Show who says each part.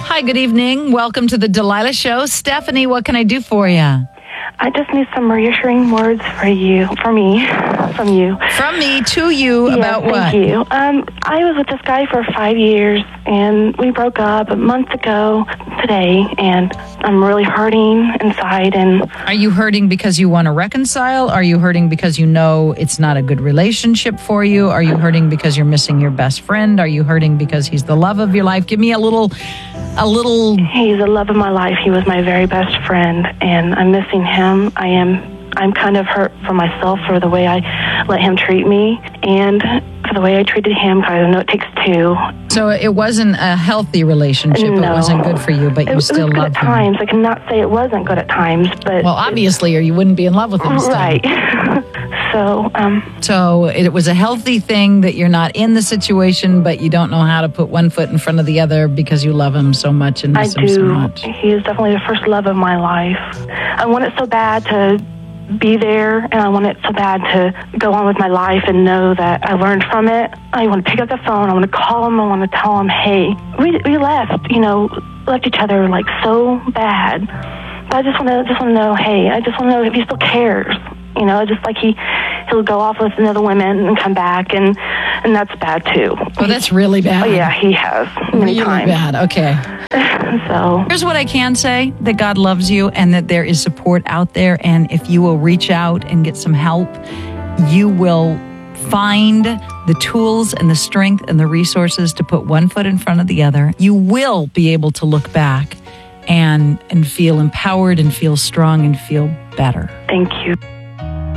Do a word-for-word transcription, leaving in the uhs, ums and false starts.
Speaker 1: Hi, good evening. Welcome to the Delilah Show. Stephanie, what can I do for you?
Speaker 2: I just need some reassuring words for you, for me, from you.
Speaker 1: From me to you
Speaker 2: yeah,
Speaker 1: about
Speaker 2: thank
Speaker 1: what?
Speaker 2: Thank you. Um, I was with this guy for five years, and we broke up a month ago today, and I'm really hurting inside. And
Speaker 1: Are you hurting because you want to reconcile? Are you hurting because you know it's not a good relationship for you? Are you hurting because you're missing your best friend? Are you hurting because he's the love of your life? Give me a little, a little...
Speaker 2: He's the love of my life. He was my very best friend, and I'm missing him. I am, I'm kind of hurt for myself for the way I let him treat me, and for the way I treated him, because I know it takes two.
Speaker 1: So it wasn't a healthy relationship.
Speaker 2: No.
Speaker 1: It wasn't good for you, but you
Speaker 2: it,
Speaker 1: still
Speaker 2: it was good
Speaker 1: loved
Speaker 2: at
Speaker 1: him.
Speaker 2: times. I cannot say it wasn't good at times, but...
Speaker 1: Well, obviously, or you wouldn't be in love with him still.
Speaker 2: Right. so, um...
Speaker 1: So it was a healthy thing that you're not in the situation, but you don't know how to put one foot in front of the other because you love him so much and miss
Speaker 2: I
Speaker 1: him
Speaker 2: do.
Speaker 1: so much.
Speaker 2: He is definitely the first love of my life. I want it so bad to be there, and I want it so bad to go on with my life and know that I learned from it. I want to pick up the phone. I want to call him. I want to tell him, hey, we we left, you know, left each other like so bad. But I just want to just want to know, hey, I just want to know if he still cares. You know, just like he he'll go off with another women and come back, and and that's bad too.
Speaker 1: Oh, that's really bad.
Speaker 2: Oh yeah, he has many
Speaker 1: really
Speaker 2: times.
Speaker 1: bad. Okay.
Speaker 2: So
Speaker 1: here's what I can say, that God loves you and that there is support out there. And if you will reach out and get some help, you will find the tools and the strength and the resources to put one foot in front of the other. You will be able to look back and and feel empowered and feel strong and feel better.
Speaker 2: Thank you.